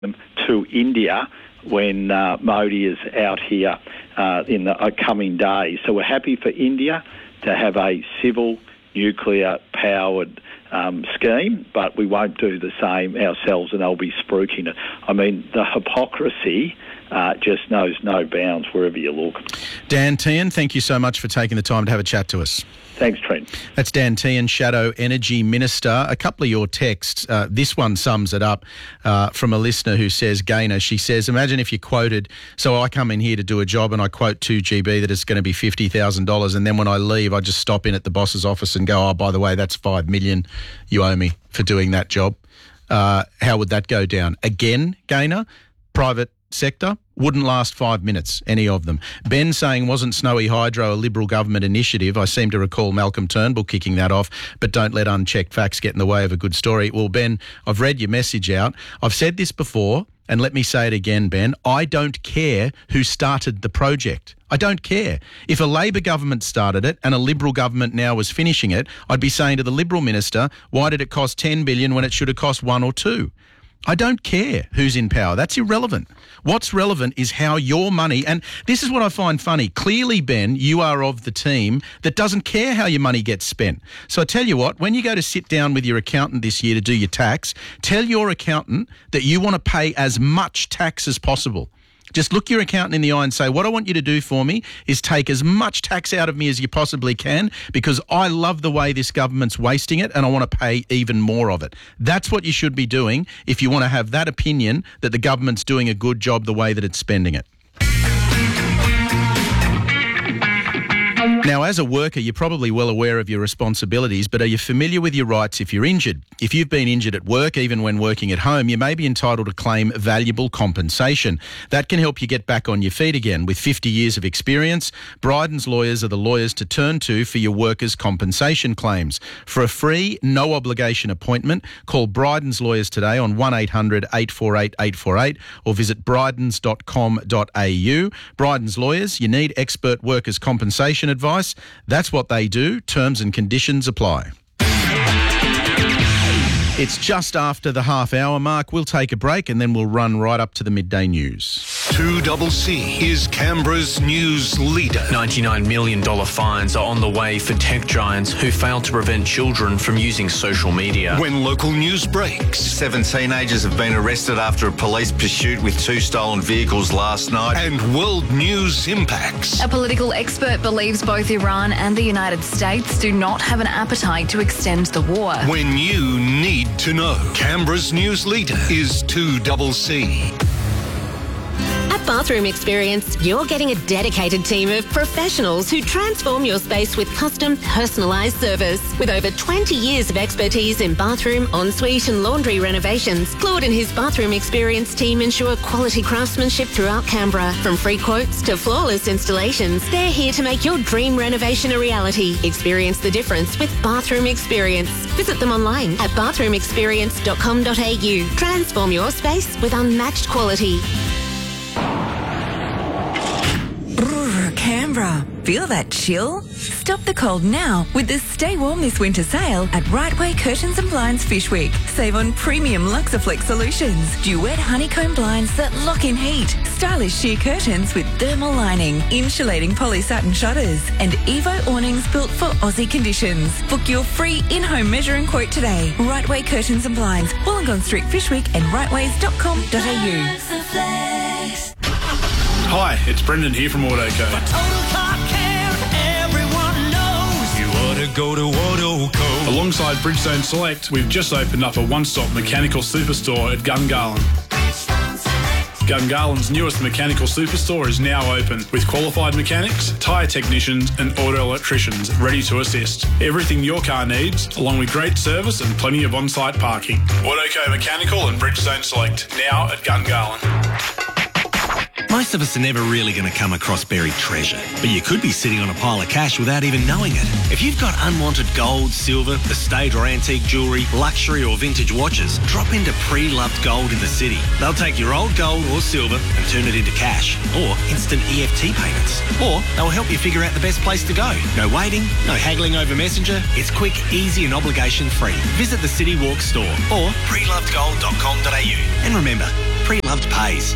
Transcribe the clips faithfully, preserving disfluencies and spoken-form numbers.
them to India when uh, Modi is out here uh, in the uh, coming days. So we're happy for India to have a civil nuclear-powered um, scheme, but we won't do the same ourselves, and they'll be spruiking it. I mean, the hypocrisy uh, just knows no bounds wherever you look. Dan Tehan, thank you so much for taking the time to have a chat to us. Thanks, Trent. That's Dan Tehan, Shadow Energy Minister. A couple of your texts. Uh, this one sums it up uh, from a listener who says, Gaynor, she says, imagine if you quoted, so I come in here to do a job and I quote two G B that it's going to be fifty thousand dollars, and then when I leave, I just stop in at the boss's office and go, oh, by the way, that's five million dollars you owe me for doing that job. Uh, how would that go down? Again, Gaynor, private sector, wouldn't last five minutes, any of them. Ben saying, wasn't Snowy Hydro a Liberal government initiative? I seem to recall Malcolm Turnbull kicking that off, but don't let unchecked facts get in the way of a good story. Well, Ben, I've read your message out. I've said this before, and let me say it again, Ben. I don't care who started the project. I don't care. If a Labor government started it and a Liberal government now was finishing it, I'd be saying to the Liberal minister, why did it cost ten billion dollars when it should have cost one or two? I don't care who's in power. That's irrelevant. What's relevant is how your money, and this is what I find funny. Clearly, Ben, you are of the team that doesn't care how your money gets spent. So I tell you what, when you go to sit down with your accountant this year to do your tax, tell your accountant that you want to pay as much tax as possible. Just look your accountant in the eye and say, what I want you to do for me is take as much tax out of me as you possibly can, because I love the way this government's wasting it and I want to pay even more of it. That's what you should be doing if you want to have that opinion that the government's doing a good job the way that it's spending it. Now, as a worker, you're probably well aware of your responsibilities, but are you familiar with your rights if you're injured? If you've been injured at work, even when working at home, you may be entitled to claim valuable compensation. That can help you get back on your feet again. With fifty years of experience, Bryden's lawyers are the lawyers to turn to for your workers' compensation claims. For a free, no-obligation appointment, call Bryden's lawyers today on one eight hundred eight four eight eight four eight or visit brydens dot com dot a u. Bryden's lawyers, you need expert workers' compensation advice. That's what they do. Terms and conditions apply. It's just after the half hour mark. We'll take a break and then we'll run right up to the midday news. two C C is Canberra's news leader. ninety-nine million dollars fines are on the way for tech giants who failed to prevent children from using social media. When local news breaks. Seven teenagers have been arrested after a police pursuit with two stolen vehicles last night. And world news impacts. A political expert believes both Iran and the United States do not have an appetite to extend the war. When you need to know. Canberra's news leader is two C C. At Bathroom Experience, you're getting a dedicated team of professionals who transform your space with custom, personalised service. With over twenty years of expertise in bathroom, ensuite and laundry renovations, Claude and his Bathroom Experience team ensure quality craftsmanship throughout Canberra. From free quotes to flawless installations, they're here to make your dream renovation a reality. Experience the difference with Bathroom Experience. Visit them online at bathroom experience dot com dot a u. Transform your space with unmatched quality. Brrr, Canberra. Feel that chill? Stop the cold now with the Stay Warm This Winter sale at Right Way Curtains and Blinds Fish Week. Save on premium Luxaflex solutions, duet honeycomb blinds that lock in heat, stylish sheer curtains with thermal lining, insulating poly satin shutters, and Evo awnings built for Aussie conditions. Book your free in-home measure and quote today. Right Way Curtains and Blinds, Wollongong Street Fish Week and rightways dot com dot a u. Hi, it's Brendan here from Autoco. For total car care, everyone knows you ought to go to Autoco. Alongside Bridgestone Select, we've just opened up a one-stop mechanical superstore at Gungahlin. Gungahlин's newest mechanical superstore is now open with qualified mechanics, tyre technicians and auto electricians ready to assist. Everything your car needs, along with great service and plenty of on-site parking. Autoco Mechanical and Bridgestone Select, now at Gungahlin. Most of us are never really going to come across buried treasure, but you could be sitting on a pile of cash without even knowing it. If you've got unwanted gold, silver, estate or antique jewellery, luxury or vintage watches, drop into Pre-Loved Gold in the city. They'll take your old gold or silver and turn it into cash or instant E F T payments. Or they'll help you figure out the best place to go. No waiting, no haggling over Messenger. It's quick, easy and obligation free. Visit the City Walk store or pre loved gold dot com dot a u. And remember, Pre-Loved pays.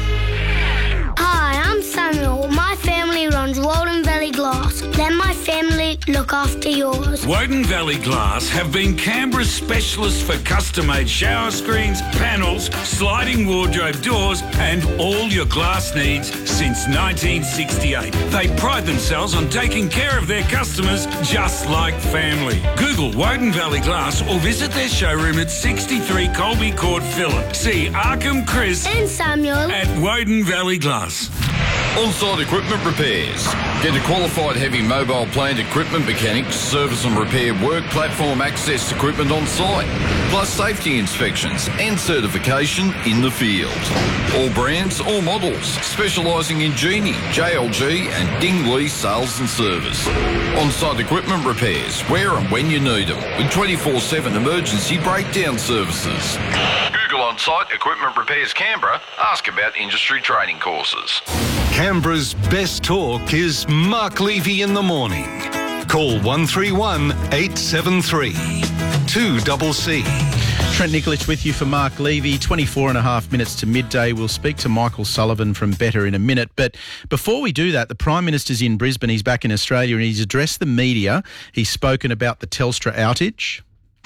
Hi, I'm Samuel. My family runs Walden Valley Glass. Let my family look after yours. Woden Valley Glass have been Canberra's specialists for custom-made shower screens, panels, sliding wardrobe doors and all your glass needs since nineteen sixty-eight. They pride themselves on taking care of their customers just like family. Google Woden Valley Glass or visit their showroom at sixty-three Colby Court, Phillip. See Arkham, Chris and Samuel at Woden Valley Glass. On-site equipment repairs. Get a qualified heavy mobile plant equipment mechanic to service and repair work platform access equipment on site, plus safety inspections and certification in the field. All brands, all models, specialising in Genie, J L G and Dingley sales and service. On-site equipment repairs, where and when you need them, with twenty-four seven emergency breakdown services. Google On-Site Equipment Repairs Canberra. Ask about industry training courses. Canberra's best talk is Mark Levy in the morning. Call one three one, eight seven three, two C C. Trent Nikolic with you for Mark Levy. twenty-four and a half minutes to midday. We'll speak to Michael Sullivan from Better in a minute. But before we do that, the Prime Minister's in Brisbane. He's back in Australia and he's addressed the media. He's spoken about the Telstra outage.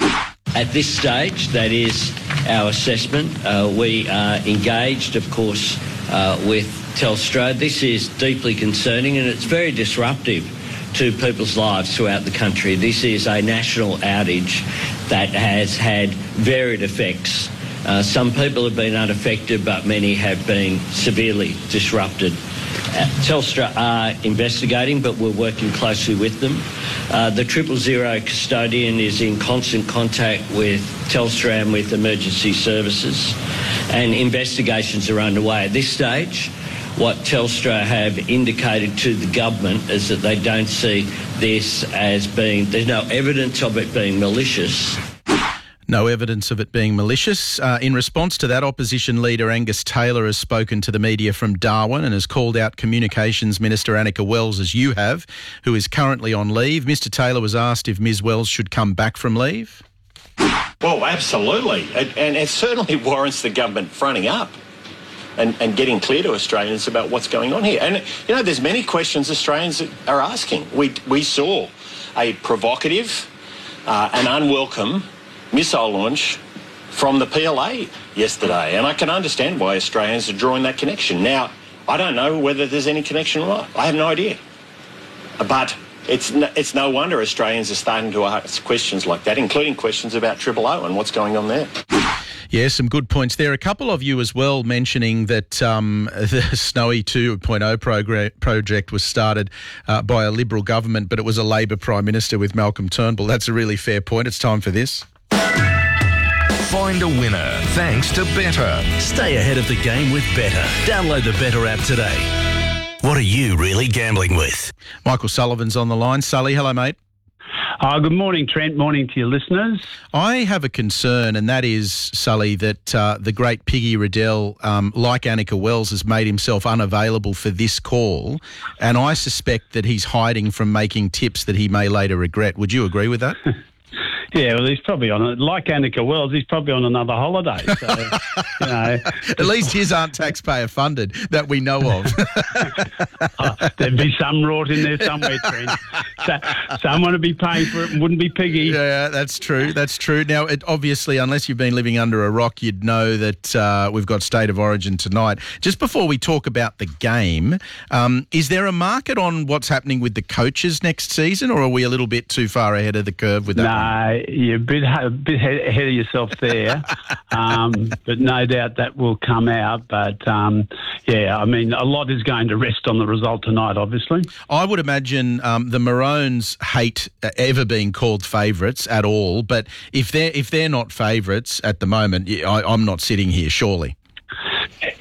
At this stage, that is our assessment. Uh, we are engaged, of course, uh, with Telstra. This is deeply concerning and it's very disruptive to people's lives throughout the country. This is a national outage that has had varied effects. Uh, some people have been unaffected, but many have been severely disrupted. Uh, Telstra are investigating, but we're working closely with them. Uh, the Triple Zero custodian is in constant contact with Telstra and with emergency services, and investigations are underway. At this stage, what Telstra have indicated to the government is that they don't see this as being, there's no evidence of it being malicious. No evidence of it being malicious. Uh, in response to that, Opposition Leader Angus Taylor has spoken to the media from Darwin and has called out Communications Minister Annika Wells, as you have, who is currently on leave. Mister Taylor was asked if Miz Wells should come back from leave. Well, absolutely. And, and it certainly warrants the government fronting up and, and getting clear to Australians about what's going on here. And, you know, there's many questions Australians are asking. We, we saw a provocative uh, and unwelcome missile launch from the P L A yesterday, and I can understand why Australians are drawing that connection. Now, I don't know whether there's any connection or not. I have no idea. But it's no, it's no wonder Australians are starting to ask questions like that, including questions about Triple O and what's going on there. Yeah, some good points there. A couple of you as well mentioning that um, the Snowy two point oh progr- project was started uh, by a Liberal government, but it was a Labor Prime Minister with Malcolm Turnbull. That's a really fair point. It's time for this. Find a winner thanks to Better. Stay ahead of the game with Better. Download the Better app today. What are you really gambling with? Michael Sullivan's on the line. Sully, hello, mate. Uh, good morning, Trent. Morning to your listeners. I have a concern, and that is, Sully, that uh, the great Piggy Riddell, um, like Annika Wells, has made himself unavailable for this call, and I suspect that he's hiding from making tips that he may later regret. Would you agree with that? Yeah, well, he's probably on it. Like Annika Wells, he's probably on another holiday. So, you know. At least his aren't taxpayer funded that we know of. Oh, there'd be some rort in there somewhere, Trent. So, someone would be paying for it and wouldn't be Piggy. Yeah, that's true. That's true. Now, it, obviously, unless you've been living under a rock, you'd know that uh, we've got State of Origin tonight. Just before we talk about the game, um, is there a market on what's happening with the coaches next season, or are we a little bit too far ahead of the curve with that? No. One? You're a bit, a bit ahead of yourself there, um, but no doubt that will come out. But, um, yeah, I mean, a lot is going to rest on the result tonight, obviously. I would imagine um, the Maroons hate ever being called favourites at all, but if they're, if they're not favourites at the moment, I, I'm not sitting here, surely. Yeah,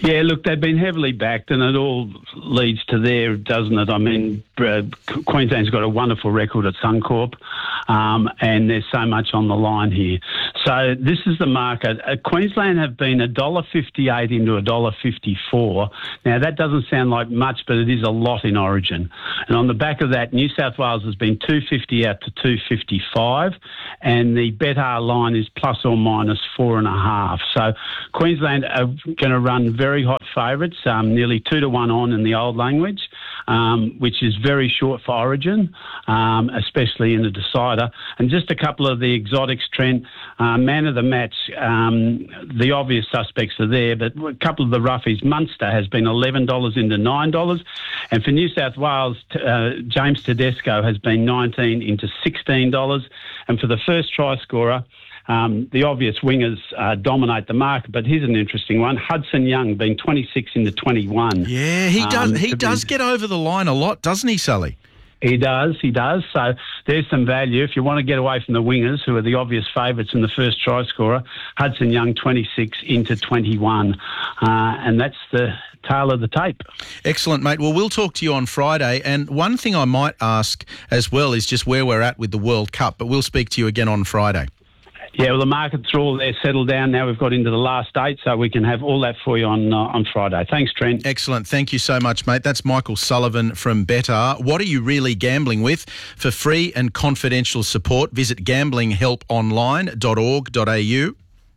Yeah, look, they've been heavily backed, and it all leads to there, doesn't it? I mean, uh, Queensland's got a wonderful record at Suncorp, um, and there's so much on the line here. So this is the market. Uh, Queensland have been one dollar fifty-eight into one dollar fifty-four. Now, that doesn't sound like much, but it is a lot in Origin. And on the back of that, New South Wales has been two fifty out to two fifty-five, and the Betar line is plus or minus four and a half. So Queensland are going to run very hot favourites, um, nearly two to one on in the old language, um, which is very short for Origin, um, especially in the decider. And just a couple of the exotics, Trent. Uh, man of the match, um, the obvious suspects are there, but a couple of the roughies. Munster has been eleven dollars into nine dollars, and for New South Wales, uh, James Tedesco has been nineteen into sixteen dollars, and for the first try scorer, Um, the obvious wingers uh, dominate the market, but here's an interesting one. Hudson Young being twenty-six into twenty-one. Yeah, he does. Um, he does get over the line a lot, doesn't he, Sully? He does, he does. So there's some value. If you want to get away from the wingers, who are the obvious favourites in the first try scorer, Hudson Young twenty-six into twenty-one. Uh, and that's the tail of the tape. Excellent, mate. Well, we'll talk to you on Friday. And one thing I might ask as well is just where we're at with the World Cup, but we'll speak to you again on Friday. Yeah, well, the markets are all there, settled down. Now we've got into the last eight, so we can have all that for you on uh, on Friday. Thanks, Trent. Excellent. Thank you so much, mate. That's Michael Sullivan from Betar. What are you really gambling with? For free and confidential support, visit gambling help online dot org dot a u.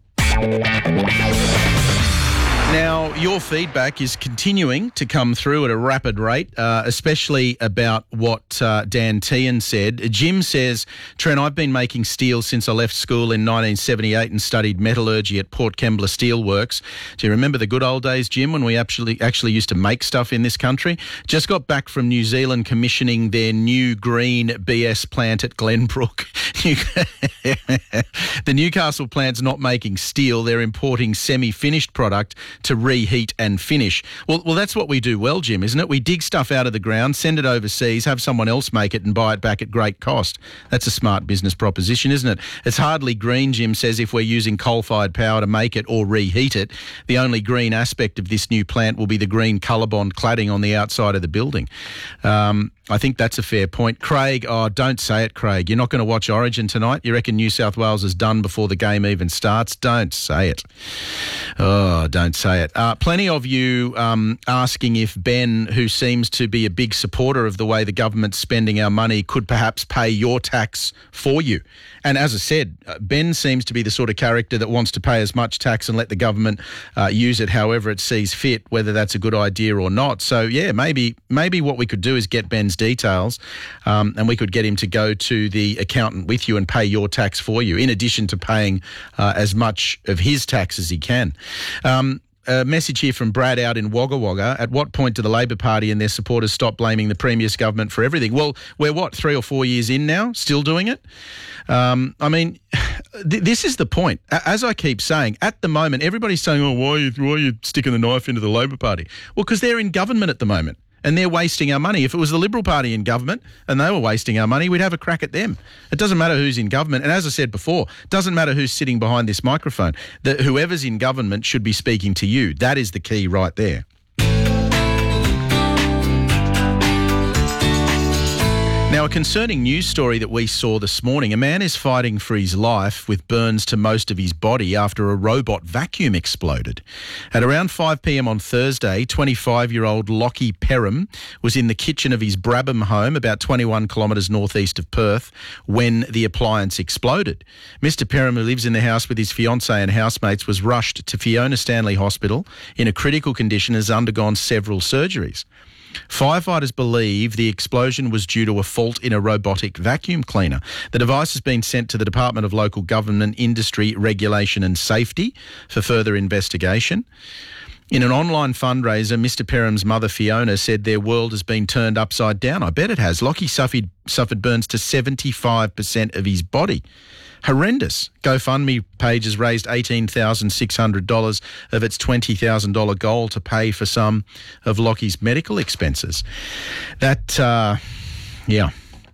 Now, your feedback is continuing to come through at a rapid rate, uh, especially about what uh, Dan Tehan said. Jim says, Trent, I've been making steel since I left school in nineteen seventy-eight and studied metallurgy at Port Kembla Steelworks. Do you remember the good old days, Jim, when we actually actually used to make stuff in this country? Just got back from New Zealand commissioning their new green B S plant at Glenbrook. The Newcastle plant's not making steel. They're importing semi-finished product to reheat and finish. Well, well, that's what we do well, Jim, isn't it? We dig stuff out of the ground, send it overseas, have someone else make it and buy it back at great cost. That's a smart business proposition, isn't it? It's hardly green, Jim says, if we're using coal-fired power to make it or reheat it. The only green aspect of this new plant will be the green ColourBond cladding on the outside of the building. Um, I think that's a fair point. Craig, oh, don't say it, Craig. You're not going to watch Origin tonight? You reckon New South Wales is done before the game even starts? Don't say it. Oh, don't say it. Uh, plenty of you um, asking if Ben, who seems to be a big supporter of the way the government's spending our money, could perhaps pay your tax for you. And as I said, Ben seems to be the sort of character that wants to pay as much tax and let the government uh, use it however it sees fit, whether that's a good idea or not. So, yeah, maybe maybe what we could do is get Ben's details um, and we could get him to go to the accountant with you and pay your tax for you, in addition to paying uh, as much of his tax as he can. Um, A message here from Brad out in Wagga Wagga. At what point do the Labor Party and their supporters stop blaming the previous government for everything? Well, we're, what, three or four years in now, still doing it? Um, I mean, th- this is the point. As I keep saying, at the moment, everybody's saying, oh, why are you, why are you sticking the knife into the Labor Party? Well, because they're in government at the moment and they're wasting our money. If it was the Liberal Party in government and they were wasting our money, we'd have a crack at them. It doesn't matter who's in government. And as I said before, it doesn't matter who's sitting behind this microphone. The, whoever's in government should be speaking to you. That is the key right there. Now, a concerning news story that we saw this morning. A man is fighting for his life with burns to most of his body after a robot vacuum exploded. At around five p m on Thursday, twenty-five-year-old Lockie Perham was in the kitchen of his Brabham home, about twenty-one kilometres northeast of Perth, when the appliance exploded. Mister Perham, who lives in the house with his fiancée and housemates, was rushed to Fiona Stanley Hospital in a critical condition, has undergone several surgeries. Firefighters believe the explosion was due to a fault in a robotic vacuum cleaner. The device has been sent to the Department of Local Government, Industry, Regulation and Safety for further investigation. In an online fundraiser, Mister Perham's mother, Fiona, said their world has been turned upside down. I bet it has. Lockie suffered, suffered burns to seventy-five percent of his body. Horrendous. GoFundMe page has raised eighteen thousand six hundred dollars of its twenty thousand dollars goal to pay for some of Lockie's medical expenses. That, uh, yeah.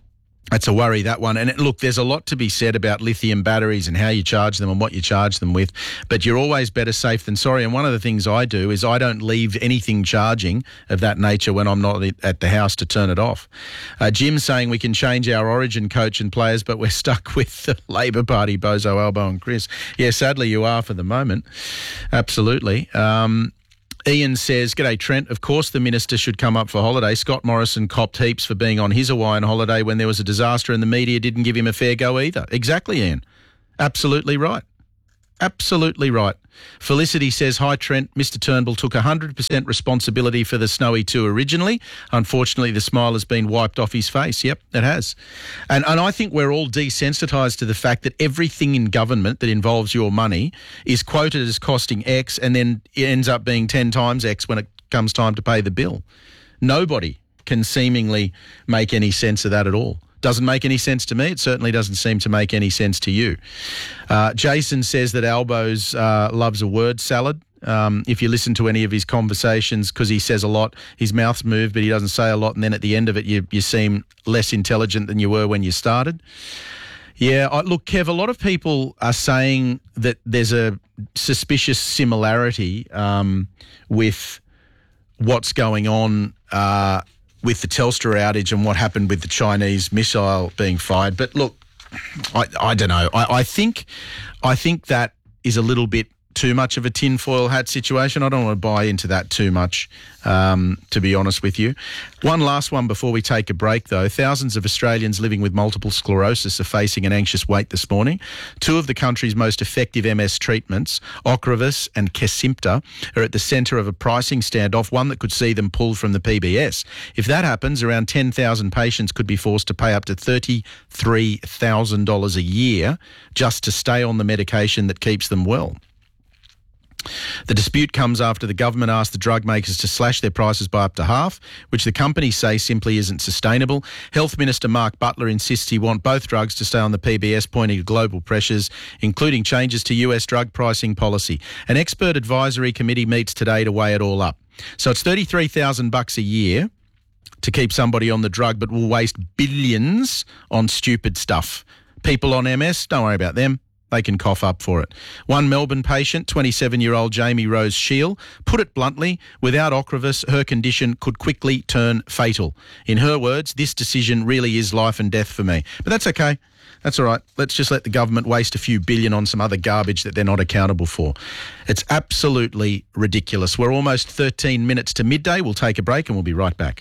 That's a worry, that one. And look, there's a lot to be said about lithium batteries and how you charge them and what you charge them with, but you're always better safe than sorry. And one of the things I do is I don't leave anything charging of that nature when I'm not at the house to turn it off. Uh, Jim's saying we can change our Origin coach and players, but we're stuck with the Labor Party, Bozo, Albo and Chris. Yeah, sadly you are for the moment. Absolutely. Um, Ian says, g'day Trent, of course the minister should come up for holiday. Scott Morrison copped heaps for being on his Hawaiian holiday when there was a disaster and the media didn't give him a fair go either. Exactly, Ian. Absolutely right. Absolutely right. Felicity says, hi Trent, Mister Turnbull took one hundred percent responsibility for the Snowy two originally. Unfortunately, the smile has been wiped off his face. Yep, it has. And and I think we're all desensitised to the fact that everything in government that involves your money is quoted as costing X and then it ends up being ten times X when it comes time to pay the bill. Nobody can seemingly make any sense of that at all. Doesn't make any sense to me. It certainly doesn't seem to make any sense to you. Uh, Jason says that Albo's uh, loves a word salad. Um, if you listen to any of his conversations, because he says a lot, his mouth's moved, but he doesn't say a lot. And then at the end of it, you, you seem less intelligent than you were when you started. Yeah, I, look, Kev, a lot of people are saying that there's a suspicious similarity um, with what's going on uh with the Telstra outage and what happened with the Chinese missile being fired. But look, I, I don't know. I, I think I think that is a little bit too much of a tinfoil hat situation. I don't want to buy into that too much, um, to be honest with you. One last one before we take a break, though. Thousands of Australians living with multiple sclerosis are facing an anxious wait this morning. Two of the country's most effective M S treatments, Ocrevus and Kesimpta, are at the centre of a pricing standoff, one that could see them pulled from the P B S. If that happens, around ten thousand patients could be forced to pay up to thirty-three thousand dollars a year just to stay on the medication that keeps them well. The dispute comes after the government asked the drug makers to slash their prices by up to half, which the companies say simply isn't sustainable. Health Minister Mark Butler insists he wants both drugs to stay on the P B S, pointing to global pressures, including changes to U S drug pricing policy. An expert advisory committee meets today to weigh it all up. So it's thirty-three thousand bucks a year to keep somebody on the drug, but will waste billions on stupid stuff. People on M S, don't worry about them. They can cough up for it. One Melbourne patient, twenty-seven-year-old Jamie Rose Shield, put it bluntly, without Ocrevus, her condition could quickly turn fatal. In her words, this decision really is life and death for me. But that's okay. That's all right. Let's just let the government waste a few billion on some other garbage that they're not accountable for. It's absolutely ridiculous. We're almost thirteen minutes to midday. We'll take a break and we'll be right back.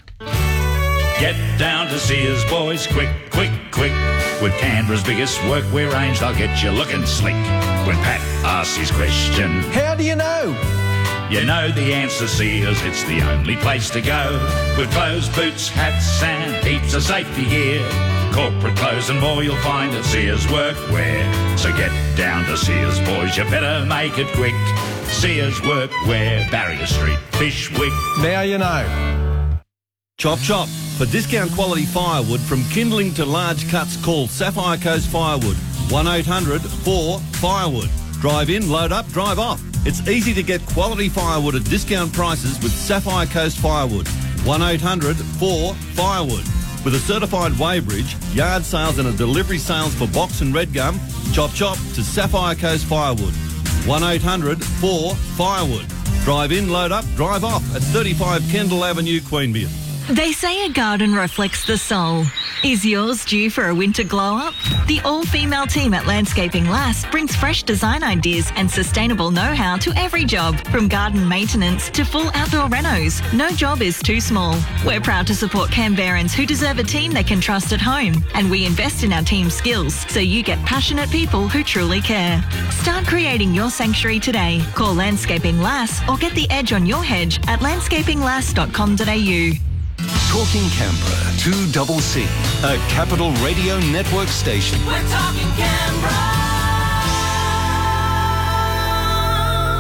Get down to Sears, boys, quick, quick, quick. With Canberra's biggest workwear range, they'll get you looking slick. When Pat asks his question, how do you know? You know the answer, Sears, it's the only place to go. With clothes, boots, hats and heaps of safety gear. Corporate clothes and more you'll find at Sears Workwear. So get down to Sears, boys, you better make it quick. Sears Workwear, Barrier Street, Fishwick. Now you know. Chop chop. For discount quality firewood from kindling to large cuts, call Sapphire Coast Firewood. one eight hundred four firewood. Drive in, load up, drive off. It's easy to get quality firewood at discount prices with Sapphire Coast Firewood. one eight hundred four firewood. With a certified weighbridge, yard sales and a delivery sales for box and red gum, chop chop to Sapphire Coast Firewood. one eight hundred four firewood. Drive in, load up, drive off at thirty-five Kendall Avenue, Queanbeyan. They say a garden reflects the soul. Is yours due for a winter glow-up? The all-female team at Landscaping Lass brings fresh design ideas and sustainable know-how to every job, from garden maintenance to full outdoor renos. No job is too small. We're proud to support Canberrans who deserve a team they can trust at home, and we invest in our team's skills so you get passionate people who truly care. Start creating your sanctuary today. Call Landscaping Lass or get the edge on your hedge at landscaping lass dot com dot a u. Talking Canberra, two double C, a Capital Radio Network station. We're talking Canberra.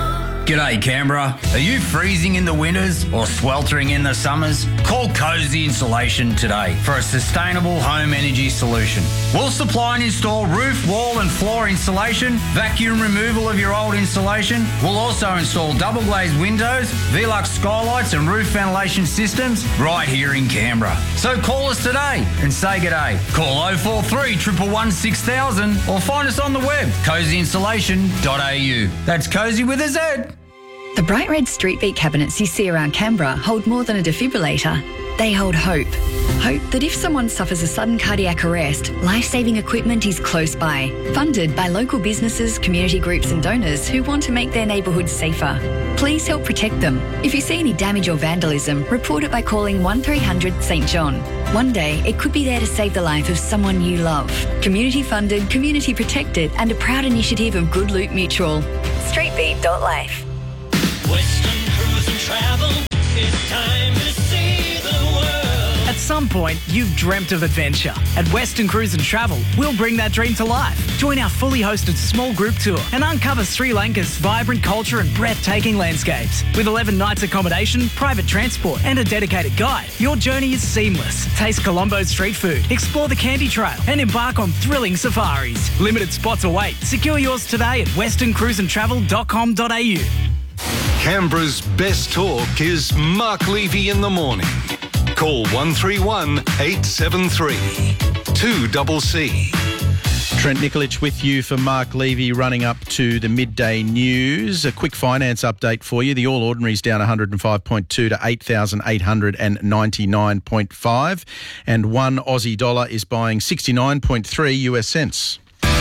G'day Canberra. Are you freezing in the winters or sweltering in the summers? Call Cozy Insulation today for a sustainable home energy solution. We'll supply and install roof, wall and floor insulation, vacuum removal of your old insulation. We'll also install double glazed windows, Velux skylights and roof ventilation systems right here in Canberra. So call us today and say g'day. Call oh four three, one one one, six thousand or find us on the web, cozy insulation dot a u. That's Cozy with a Z. The bright red Street Beat cabinets you see around Canberra hold more than a defibrillator. They hold hope. Hope that if someone suffers a sudden cardiac arrest, life-saving equipment is close by. Funded by local businesses, community groups and donors who want to make their neighbourhoods safer. Please help protect them. If you see any damage or vandalism, report it by calling one three hundred St John. One day, it could be there to save the life of someone you love. Community funded, community protected and a proud initiative of Good Loot Mutual. street beat dot life. Western Cruise and Travel, it's time to see the world. At some point, you've dreamt of adventure. At Western Cruise and Travel, we'll bring that dream to life. Join our fully hosted small group tour and uncover Sri Lanka's vibrant culture and breathtaking landscapes. With eleven nights accommodation, private transport and a dedicated guide, your journey is seamless. Taste Colombo's street food, explore the Candy Trail and embark on thrilling safaris. Limited spots await. Secure yours today at western cruise and travel dot com dot a u. Canberra's best talk is Mark Levy in the morning. Call one three one, eight seven three, two C C. Trent Nikolic with you for Mark Levy running up to the midday news. A quick finance update for you. The All Ordinary's down one hundred five point two to eight thousand eight hundred ninety-nine point five and one Aussie dollar is buying sixty-nine point three U S cents.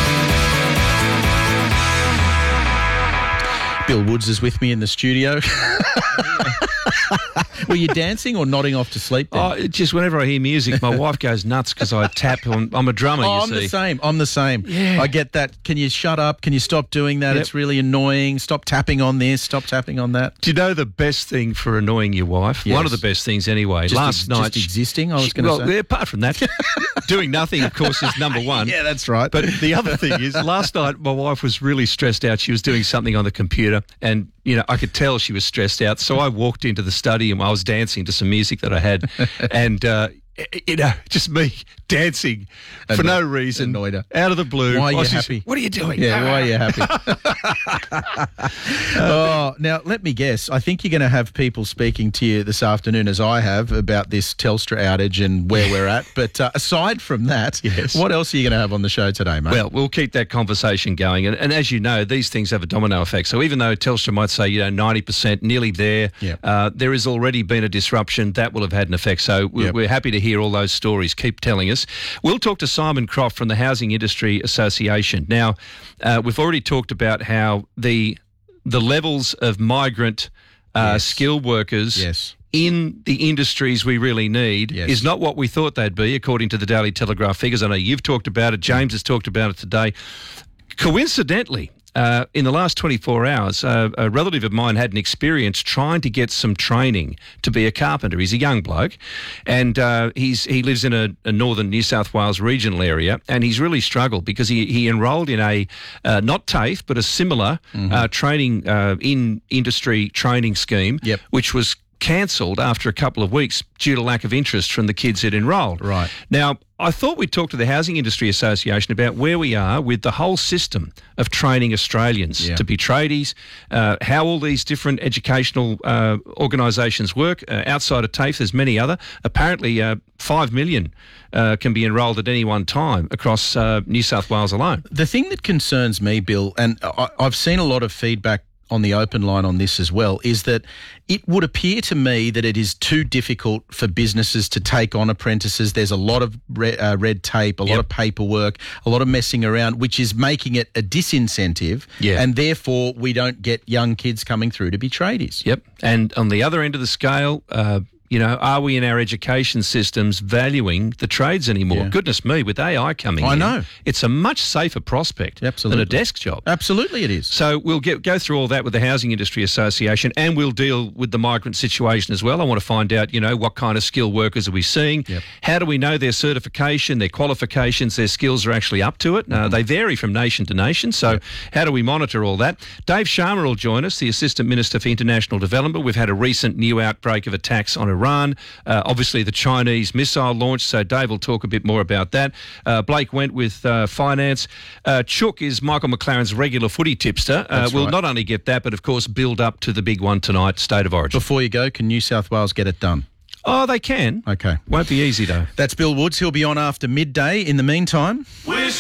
Bill Woods is with me in the studio. Were you dancing or nodding off to sleep then? Oh, just whenever I hear music, my wife goes nuts because I tap. On, I'm a drummer, oh, you I'm see. I'm the same. I'm the same. Yeah. I get that. Can you shut up? Can you stop doing that? Yep. It's really annoying. Stop tapping on this. Stop tapping on that. Do you know the best thing for annoying your wife? Yes. One of the best things anyway. Just Last ex- night... Just existing, I was going to well, say. Yeah, apart from that, doing nothing, of course, is number one. Yeah, that's right. But the other thing is, last night my wife was really stressed out. She was doing something on the computer and, you know, I could tell she was stressed out. So I walked into the study and I was dancing to some music that I had. and, uh, you know, just me dancing for no reason, annoyed her. Out of the blue. Why are you just, happy? What are you doing? Yeah, why are you happy? oh, now, let me guess. I think you're going to have people speaking to you this afternoon, as I have, about this Telstra outage and where we're at. But uh, aside from that, yes. What else are you going to have on the show today, mate? Well, we'll keep that conversation going. And, and as you know, these things have a domino effect. So even though Telstra might say, you know, ninety percent, nearly there, yep. uh, there has already been a disruption. That will have had an effect. So we're, yep. we're happy to hear all those stories. Keep telling us. We'll talk to Simon Croft from the Housing Industry Association. Now, uh, we've already talked about how the the levels of migrant uh, yes. skilled workers yes. in the industries we really need yes. is not what we thought they'd be, according to the Daily Telegraph figures. I know you've talked about it. James has talked about it today. Coincidentally, Uh, in the last twenty-four hours, uh, a relative of mine had an experience trying to get some training to be a carpenter. He's a young bloke, and uh, he's he lives in a, a northern New South Wales regional area, and he's really struggled because he, he enrolled in a, uh, not TAFE, but a similar Mm-hmm. uh, training uh, in industry training scheme, Yep. which was cancelled after a couple of weeks due to lack of interest from the kids that enrolled. Right. Now, I thought we'd talk to the Housing Industry Association about where we are with the whole system of training Australians Yeah. to be tradies, uh, how all these different educational uh, organisations work. Uh, outside of TAFE, there's many other. Apparently, uh, five million uh, can be enrolled at any one time across uh, New South Wales alone. The thing that concerns me, Bill, and I, I've seen a lot of feedback on the open line on this as well, is that it would appear to me that it is too difficult for businesses to take on apprentices. There's a lot of red, uh, red tape, a Yep. lot of paperwork, a lot of messing around, which is making it a disincentive, Yeah. and therefore we don't get young kids coming through to be tradies. Yep. And on the other end of the scale, uh, You know, are we in our education systems valuing the trades anymore? Yeah. Goodness me, with A I coming I in, know. it's a much safer prospect Absolutely. than a desk job. Absolutely it is. So we'll get, go through all that with the Housing Industry Association, and we'll deal with the migrant situation as well. I want to find out, you know, what kind of skilled workers are we seeing? Yep. How do we know their certification, their qualifications, their skills are actually up to it? Uh, they vary from nation to nation, so yep. how do we monitor all that? Dave Sharma will join us, the Assistant Minister for International Development. We've had a recent new outbreak of attacks on Iran. Uh, obviously, the Chinese missile launch, so Dave will talk a bit more about that. Uh, Blake went with uh, finance. Uh, Chook is Michael McLaren's regular footy tipster. Uh, we'll right. not only get that, but of course build up to the big one tonight, State of Origin. Before you go, can New South Wales get it done? Oh, they can. Okay. Won't be easy, though. That's Bill Woods. He'll be on after midday. In the meantime...